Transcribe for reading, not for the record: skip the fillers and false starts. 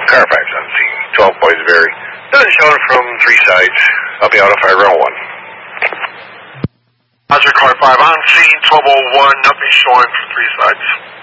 Carfax on scene. 12 Boys Berry. Nothing showing from 3 sides. I'll be out if I run 1. Hazard car 5 on scene, 1201, nothing showing from 3 sides.